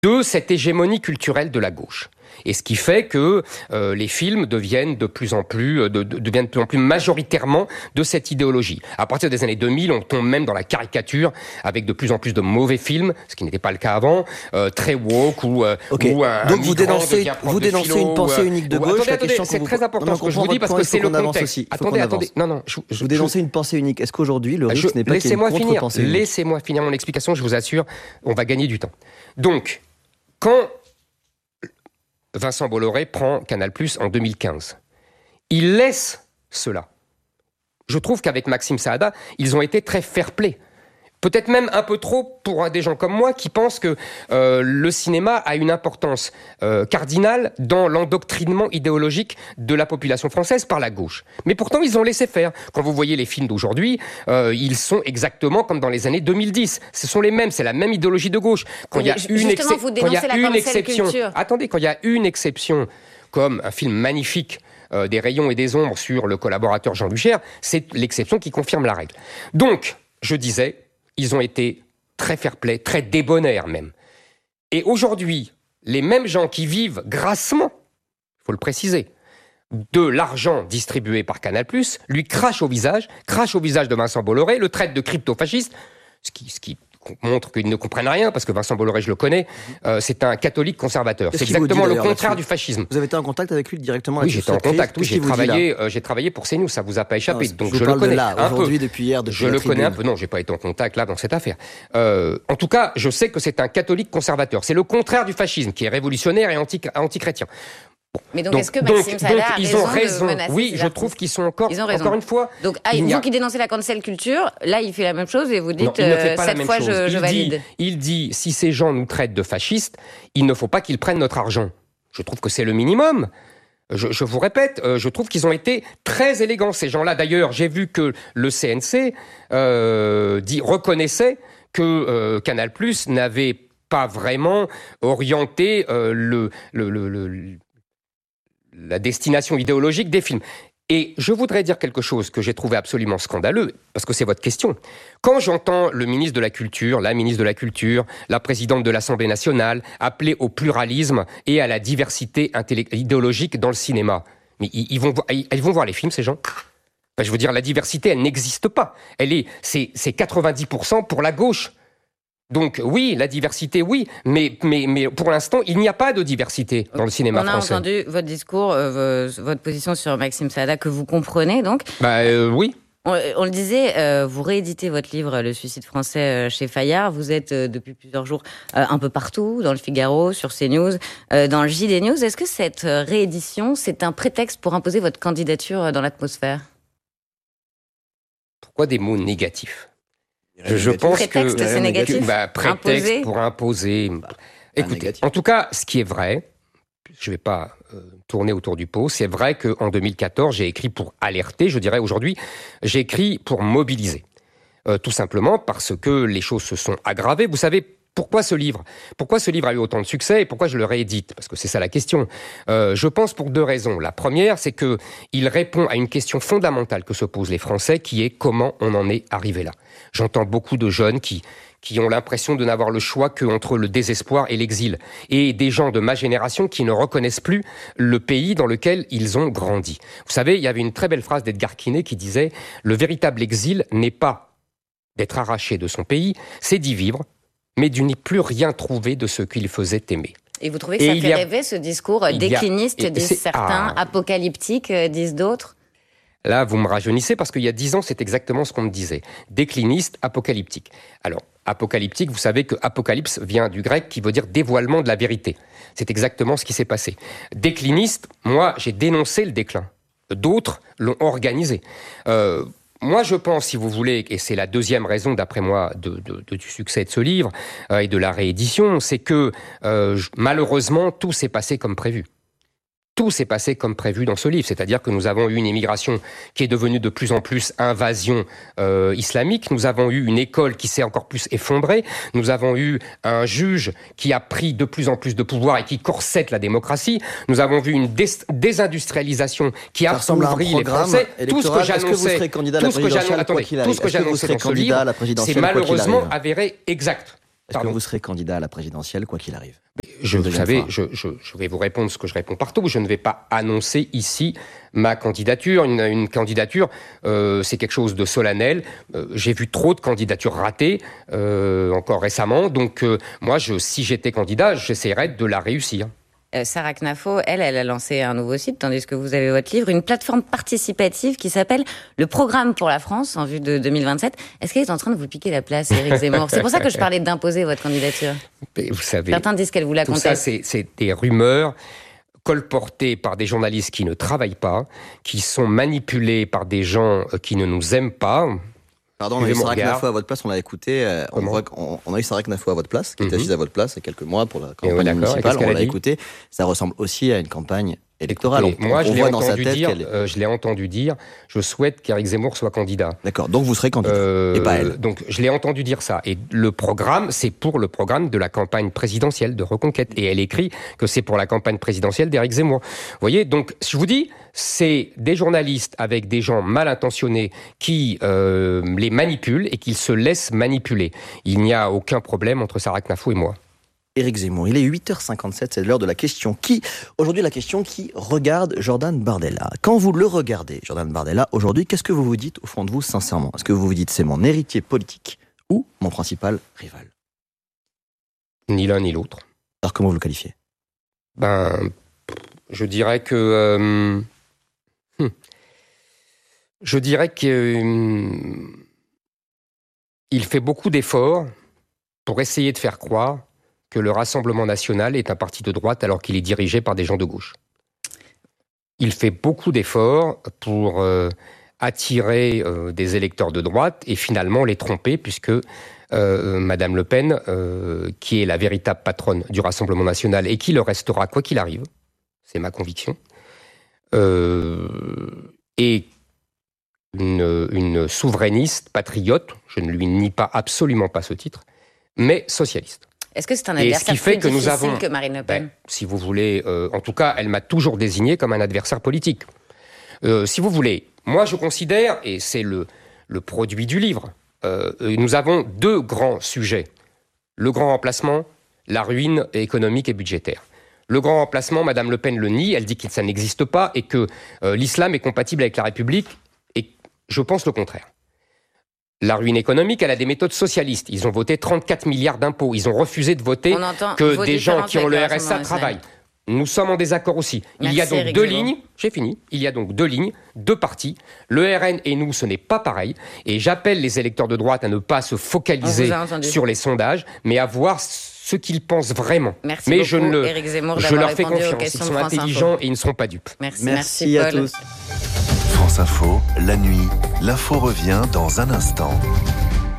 de cette hégémonie culturelle de la gauche. Et ce qui fait que les films deviennent de plus en plus majoritairement de cette idéologie. À partir des années 2000, on tombe même dans la caricature avec de plus en plus de mauvais films, ce qui n'était pas le cas avant, très woke ou un donc vous dénoncez une pensée unique de gauche. Attendez, c'est très important ce que je vous dis parce que c'est le contexte. Attendez. Vous dénoncez une pensée unique. Est-ce qu'aujourd'hui le risque n'est pas qu'il y ait une contre-pensée unique ? Laissez-moi finir mon explication. Je vous assure, on va gagner du temps. Donc, quand Vincent Bolloré prend Canal+ en 2015. Il laisse cela. Je trouve qu'avec Maxime Saada, ils ont été très fair-play. Peut-être même un peu trop pour des gens comme moi qui pensent que le cinéma a une importance cardinale dans l'endoctrinement idéologique de la population française par la gauche. Mais pourtant, ils ont laissé faire. Quand vous voyez les films d'aujourd'hui, ils sont exactement comme dans les années 2010. Ce sont les mêmes, c'est la même idéologie de gauche. Quand il y a une exception, attendez, quand il y a une exception, comme un film magnifique des rayons et des ombres sur le collaborateur Jean Luchère, c'est l'exception qui confirme la règle. Donc, je disais, ils ont été très fair-play, très débonnaires même. Et aujourd'hui, les mêmes gens qui vivent grassement, il faut le préciser, de l'argent distribué par Canal+, lui crachent au visage de Vincent Bolloré, le traite de crypto-fasciste, ce qui montre qu'ils ne comprennent rien, parce que Vincent Bolloré, je le connais, c'est un catholique conservateur. C'est exactement le contraire du fascisme. Vous avez été en contact avec lui directement? Oui, j'étais en contact. Oui, j'ai travaillé pour CNews, ça vous a pas échappé. Donc je le connais un peu. Depuis hier, je le connais un peu. Non, j'ai pas été en contact là dans cette affaire. En tout cas, je sais que c'est un catholique conservateur. C'est le contraire du fascisme, qui est révolutionnaire et anti-chrétien. Bon. Mais donc, est-ce que Maxime Saada a raison de menacer? Oui, je trouve qu'ils sont encore une fois... Donc, vous qui dénoncez la cancel culture, là, il fait la même chose et vous dites, cette fois, je valide. Il dit, si ces gens nous traitent de fascistes, il ne faut pas qu'ils prennent notre argent. Je trouve que c'est le minimum. Je vous répète, je trouve qu'ils ont été très élégants, ces gens-là. D'ailleurs, j'ai vu que le CNC reconnaissait que Canal+ n'avait pas vraiment orienté la destination idéologique des films. Et je voudrais dire quelque chose que j'ai trouvé absolument scandaleux, parce que c'est votre question. Quand j'entends le ministre de la Culture, la ministre de la Culture, la présidente de l'Assemblée nationale appeler au pluralisme et à la diversité idéologique dans le cinéma, mais ils vont voir les films, ces gens ? Enfin, je veux dire, la diversité, elle n'existe pas. C'est 90% pour la gauche. Donc oui, la diversité, oui, mais pour l'instant, il n'y a pas de diversité dans le cinéma français. On a entendu votre discours, votre position sur Maxime Saada, que vous comprenez donc. Oui. On le disait, vous rééditez votre livre « Le suicide français » chez Fayard. Vous êtes depuis plusieurs jours un peu partout, dans le Figaro, sur CNews, dans le JD News. Est-ce que cette réédition, c'est un prétexte pour imposer votre candidature dans l'atmosphère ? Pourquoi des mots négatifs ? Je pense prétexte, c'est négatif. Prétexte pour imposer. Écoutez, en tout cas, ce qui est vrai, je ne vais pas tourner autour du pot, c'est vrai qu'en 2014, j'ai écrit pour alerter, je dirais aujourd'hui, j'ai écrit pour mobiliser. Tout simplement parce que les choses se sont aggravées. Vous savez, pourquoi ce livre a eu autant de succès et pourquoi je le réédite ? Parce que c'est ça la question. Je pense pour deux raisons. La première, c'est qu'il répond à une question fondamentale que se posent les Français, qui est comment on en est arrivé là. J'entends beaucoup de jeunes qui ont l'impression de n'avoir le choix qu'entre le désespoir et l'exil. Et des gens de ma génération qui ne reconnaissent plus le pays dans lequel ils ont grandi. Vous savez, il y avait une très belle phrase d'Edgar Quinet qui disait « Le véritable exil n'est pas d'être arraché de son pays, c'est d'y vivre, mais de n'y plus rien trouver de ce qu'il faisait aimer. » Et vous trouvez que ça fait rêver, ce discours décliniste, disent certains, apocalyptique, disent d'autres ? Là, vous me rajeunissez parce qu'il y a 10 ans, c'est exactement ce qu'on me disait. Décliniste, apocalyptique. Alors, apocalyptique, vous savez que apocalypse vient du grec qui veut dire dévoilement de la vérité. C'est exactement ce qui s'est passé. Décliniste, moi, j'ai dénoncé le déclin. D'autres l'ont organisé. Moi, je pense, si vous voulez, et c'est la deuxième raison, d'après moi, du succès de ce livre et de la réédition, c'est que malheureusement, tout s'est passé comme prévu. Tout s'est passé comme prévu dans ce livre, c'est-à-dire que nous avons eu une immigration qui est devenue de plus en plus invasion islamique, nous avons eu une école qui s'est encore plus effondrée, nous avons eu un juge qui a pris de plus en plus de pouvoir et qui corsette la démocratie, nous avons vu une désindustrialisation qui a appauvri les Français. Tout ce que j'annonçais dans ce livre, c'est malheureusement avéré exact. Est-ce que vous serez candidat à la présidentielle, quoi qu'il arrive ? Vous savez, je vais vous répondre ce que je réponds partout. Je ne vais pas annoncer ici ma candidature. Une candidature, c'est quelque chose de solennel. J'ai vu trop de candidatures ratées, encore récemment. Donc, moi, si j'étais candidat, j'essaierais de la réussir. Sarah Knafo, elle a lancé un nouveau site, tandis que vous avez votre livre, une plateforme participative qui s'appelle le Programme pour la France en vue de 2027. Est-ce qu'elle est en train de vous piquer la place, Éric Zemmour ? C'est pour ça que je parlais d'imposer votre candidature. Mais vous savez, certains disent qu'elle vous la conteste. Tout ça, c'est des rumeurs colportées par des journalistes qui ne travaillent pas, qui sont manipulés par des gens qui ne nous aiment pas. Pardon, on a eu Sarah Knafo à votre place, on l'a écouté. On a eu Sarah Knafo à votre place, qui était assise à votre place il y a quelques mois pour la campagne municipale. On l'a écouté. Ça ressemble aussi à une campagne électorale. Moi, je l'ai entendu dire, je souhaite qu'Éric Zemmour soit candidat. D'accord, donc vous serez candidat, et pas elle. Donc, je l'ai entendu dire ça. Et le programme, c'est pour le programme de la campagne présidentielle de Reconquête. Et elle écrit que c'est pour la campagne présidentielle d'Éric Zemmour. Vous voyez, donc, je vous dis, c'est des journalistes avec des gens mal intentionnés qui les manipulent et qui se laissent manipuler. Il n'y a aucun problème entre Sarah Knafo et moi. Éric Zemmour, il est 8h57, c'est l'heure de la question qui. Aujourd'hui, la question qui regarde Jordan Bardella. Quand vous le regardez, Jordan Bardella, aujourd'hui, qu'est-ce que vous vous dites au fond de vous, sincèrement ? Est-ce que vous vous dites c'est mon héritier politique ou mon principal rival ? Ni l'un ni l'autre. Alors comment vous le qualifiez ? Je dirais que... Je dirais qu'il fait beaucoup d'efforts pour essayer de faire croire que le Rassemblement national est un parti de droite alors qu'il est dirigé par des gens de gauche. Il fait beaucoup d'efforts pour attirer des électeurs de droite et finalement les tromper puisque Madame Le Pen, qui est la véritable patronne du Rassemblement national et qui le restera quoi qu'il arrive, c'est ma conviction, est une souverainiste, patriote, je ne lui nie pas absolument pas ce titre, mais socialiste. Est-ce que c'est un adversaire plus difficile que Marine Le Pen ? Si vous voulez, en tout cas, elle m'a toujours désigné comme un adversaire politique. Si vous voulez, moi je considère, et c'est le produit du livre, nous avons deux grands sujets. Le grand remplacement, la ruine économique et budgétaire. Le grand remplacement, Madame Le Pen le nie, elle dit que ça n'existe pas et que l'islam est compatible avec la République, et je pense le contraire. La ruine économique, elle a des méthodes socialistes. Ils ont voté 34 milliards d'impôts. Ils ont refusé de voter que des gens qui ont le RSA travaillent. Nous sommes en désaccord aussi. Il y a donc deux lignes. J'ai fini. Il y a donc deux lignes, deux partis. Le RN et nous, ce n'est pas pareil. Et j'appelle les électeurs de droite à ne pas se focaliser sur les sondages, mais à voir ce qu'ils pensent vraiment. Merci beaucoup, Éric Zemmour, je leur fais confiance. Ils sont intelligents et ils ne seront pas dupes. Merci à tous. France Info, la nuit, l'info revient dans un instant.